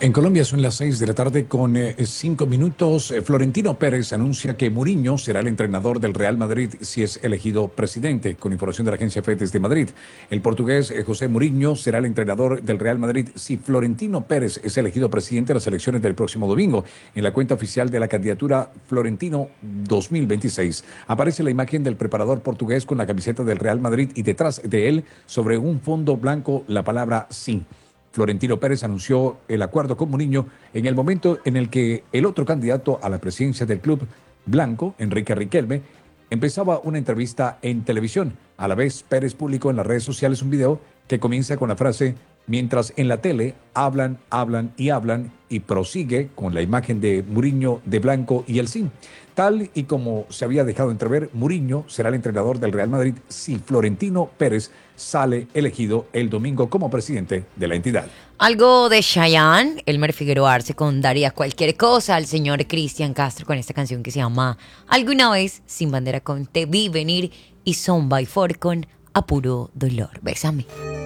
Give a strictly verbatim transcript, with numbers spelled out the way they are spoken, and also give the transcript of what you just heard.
En Colombia son las seis de la tarde con eh, cinco minutos. Eh, Florentino Pérez anuncia que Mourinho será el entrenador del Real Madrid si es elegido presidente, con información de la agencia F E desde Madrid. El portugués eh, José Mourinho será el entrenador del Real Madrid si Florentino Pérez es elegido presidente de las elecciones del próximo domingo. En la cuenta oficial de la candidatura Florentino dos mil veintiséis aparece la imagen del preparador portugués con la camiseta del Real Madrid y detrás de él, sobre un fondo blanco, la palabra sí. Florentino Pérez anunció el acuerdo con Mourinho en el momento en el que el otro candidato a la presidencia del club blanco, Enrique Riquelme, empezaba una entrevista en televisión. A la vez, Pérez publicó en las redes sociales un video que comienza con la frase: mientras en la tele hablan, hablan y hablan, y prosigue con la imagen de Mourinho de blanco y el sí. Tal y como se había dejado entrever, Mourinho será el entrenador del Real Madrid si Florentino Pérez sale elegido el domingo como presidente de la entidad. Algo de Chayanne, Elmer Figueroa Arce con Daría Cualquier Cosa, al señor Cristian Castro con esta canción que se llama Alguna Vez, Sin Bandera con Te Vi Venir y Son by Four con A Puro Dolor. Bésame.